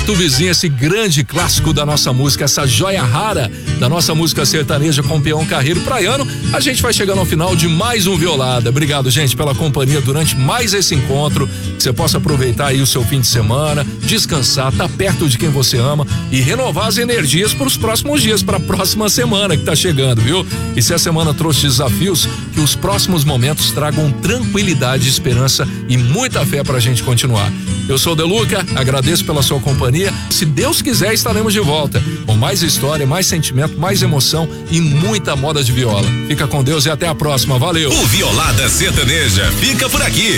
Tu Vizinha, esse grande clássico da nossa música, essa joia rara da nossa música sertaneja com Peão Carreiro Praiano. A gente vai chegando ao final de mais um Violada. Obrigado, gente, pela companhia durante mais esse encontro. Que você possa aproveitar aí o seu fim de semana, descansar, tá perto de quem você ama e renovar as energias para os próximos dias, para a próxima semana que tá chegando, viu? E se a semana trouxe desafios, que os próximos momentos tragam tranquilidade, esperança e muita fé pra gente continuar. Eu sou o Deluca, agradeço pela sua companhia. Se Deus quiser, estaremos de volta com mais história, mais sentimento, mais emoção e muita moda de viola. Fica com Deus e até a próxima. Valeu! O Violada Sertaneja fica por aqui.